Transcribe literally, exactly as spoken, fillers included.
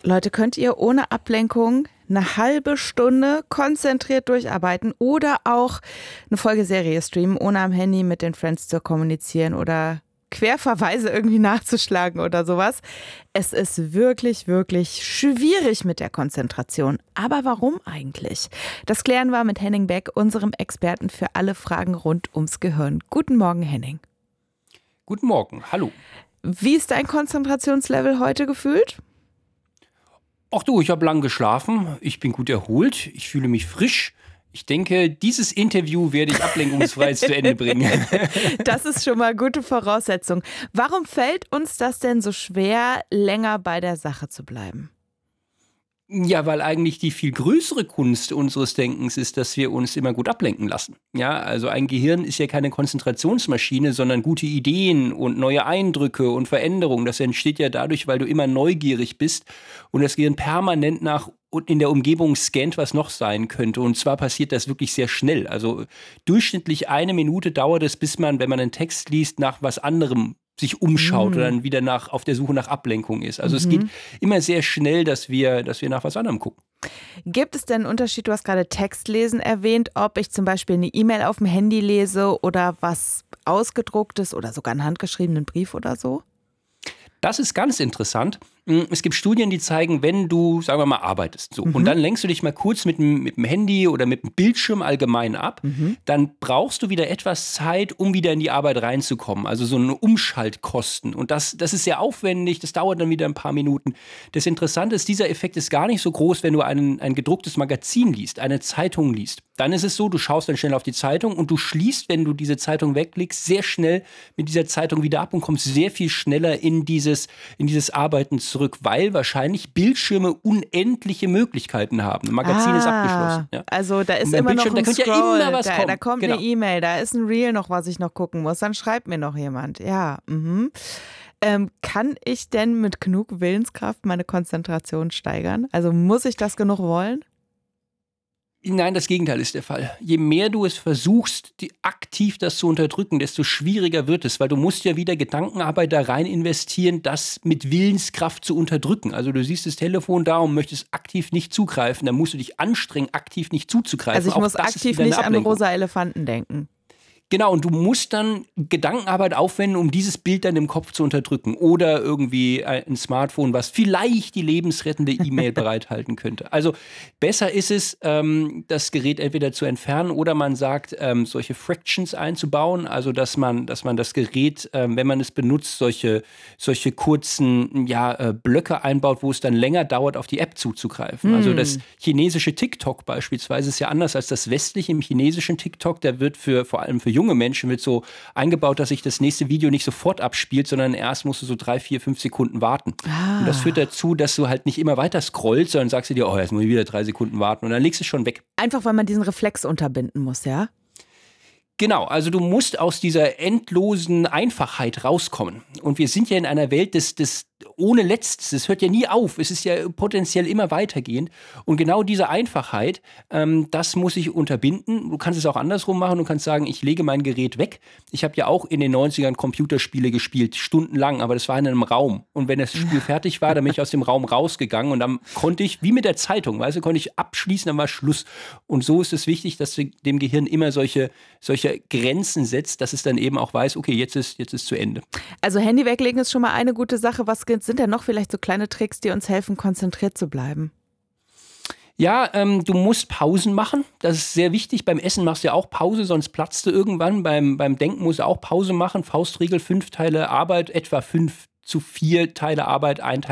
Leute, könnt ihr ohne Ablenkung eine halbe Stunde konzentriert durcharbeiten oder auch eine Folge Serie streamen, ohne am Handy mit den Friends zu kommunizieren oder Querverweise irgendwie nachzuschlagen oder sowas. Es ist wirklich, wirklich schwierig mit der Konzentration. Aber warum eigentlich? Das klären wir mit Henning Beck, unserem Experten für alle Fragen rund ums Gehirn. Guten Morgen, Henning. Guten Morgen, hallo. Wie ist dein Konzentrationslevel heute gefühlt? Ach du, ich habe lang geschlafen, ich bin gut erholt, ich fühle mich frisch. Ich denke, dieses Interview werde ich ablenkungsfrei zu Ende bringen. Das ist schon mal gute Voraussetzung. Warum fällt uns das denn so schwer, länger bei der Sache zu bleiben? Ja, weil eigentlich die viel größere Kunst unseres Denkens ist, dass wir uns immer gut ablenken lassen. Ja, also ein Gehirn ist ja keine Konzentrationsmaschine, sondern gute Ideen und neue Eindrücke und Veränderungen. Das entsteht ja dadurch, weil du immer neugierig bist und das Gehirn permanent nach und in der Umgebung scannt, was noch sein könnte. Und zwar passiert das wirklich sehr schnell. Also durchschnittlich eine Minute dauert es, bis man, wenn man einen Text liest, nach was anderem sich umschaut mhm. oder dann wieder nach, auf der Suche nach Ablenkung ist. Also mhm. es geht immer sehr schnell, dass wir, dass wir nach was anderem gucken. Gibt es denn einen Unterschied, du hast gerade Textlesen erwähnt, ob ich zum Beispiel eine E-Mail auf dem Handy lese oder was ausgedrucktes oder sogar einen handgeschriebenen Brief oder so? Das ist ganz interessant. Es gibt Studien, die zeigen, wenn du, sagen wir mal, arbeitest so, mhm. und dann lenkst du dich mal kurz mit dem, mit dem Handy oder mit dem Bildschirm allgemein ab, mhm. dann brauchst du wieder etwas Zeit, um wieder in die Arbeit reinzukommen. Also so eine Umschaltkosten. Und das, das ist sehr aufwendig, das dauert dann wieder ein paar Minuten. Das Interessante ist, dieser Effekt ist gar nicht so groß, wenn du einen, ein gedrucktes Magazin liest, eine Zeitung liest. Dann ist es so, du schaust dann schnell auf die Zeitung und du schließt, wenn du diese Zeitung weglegst, sehr schnell mit dieser Zeitung wieder ab und kommst sehr viel schneller in dieses, in dieses Arbeiten zurück. Zurück, weil wahrscheinlich Bildschirme unendliche Möglichkeiten haben. Ein Magazin ah, ist abgeschlossen. Ja. Also da ist immer noch ein da könnte Scroll, ja immer was da, kommen. da kommt genau. eine E-Mail, da ist ein Reel noch, was ich noch gucken muss. Dann schreibt mir noch jemand. Ja, mhm. ähm, kann ich denn mit genug Willenskraft meine Konzentration steigern? Also muss ich das genug wollen? Nein, das Gegenteil ist der Fall. Je mehr du es versuchst, die, aktiv das zu unterdrücken, desto schwieriger wird es, weil du musst ja wieder Gedankenarbeit da rein investieren, das mit Willenskraft zu unterdrücken. Also du siehst das Telefon da und möchtest aktiv nicht zugreifen, dann musst du dich anstrengen, aktiv nicht zuzugreifen. Also ich Auch muss das aktiv nicht an rosa Elefanten denken. Genau, und du musst dann Gedankenarbeit aufwenden, um dieses Bild dann im Kopf zu unterdrücken. Oder irgendwie ein Smartphone, was vielleicht die lebensrettende E-Mail bereithalten könnte. Also besser ist es, ähm, das Gerät entweder zu entfernen oder man sagt, ähm, solche Fractions einzubauen. Also dass man, dass man das Gerät, ähm, wenn man es benutzt, solche, solche kurzen ja, äh, Blöcke einbaut, wo es dann länger dauert, auf die App zuzugreifen. Mm. Also das chinesische TikTok beispielsweise ist ja anders als das westliche. Im chinesischen TikTok, da wird für vor allem für junge Menschen wird so eingebaut, dass sich das nächste Video nicht sofort abspielt, sondern erst musst du so drei, vier, fünf Sekunden warten. Ah. Und das führt dazu, dass du halt nicht immer weiter scrollst, sondern sagst du dir, oh, jetzt muss ich wieder drei Sekunden warten und dann legst du es schon weg. Einfach, weil man diesen Reflex unterbinden muss, ja? Genau, also du musst aus dieser endlosen Einfachheit rauskommen. Und wir sind ja in einer Welt des, des ohne Letztes. Es hört ja nie auf. Es ist ja potenziell immer weitergehend. Und genau diese Einfachheit, ähm, das muss ich unterbinden. Du kannst es auch andersrum machen. Du kannst sagen, ich lege mein Gerät weg. Ich habe ja auch in den neunzigern Computerspiele gespielt, stundenlang, aber das war in einem Raum. Und wenn das Spiel fertig war, dann bin ich aus dem Raum rausgegangen und dann konnte ich, wie mit der Zeitung, weißt du, konnte ich abschließen, dann war Schluss. Und so ist es wichtig, dass du dem Gehirn immer solche, solche Grenzen setzt, dass es dann eben auch weiß, okay, jetzt ist, jetzt ist zu Ende. Also Handy weglegen ist schon mal eine gute Sache. Was sind denn noch vielleicht so kleine Tricks, die uns helfen, konzentriert zu bleiben? Ja, ähm, du musst Pausen machen. Das ist sehr wichtig. Beim Essen machst du ja auch Pause, sonst platzt du irgendwann. Beim, beim Denken musst du auch Pause machen. Faustregel, fünf Teile Arbeit, etwa fünf zu vier Teile Arbeit, ein Teil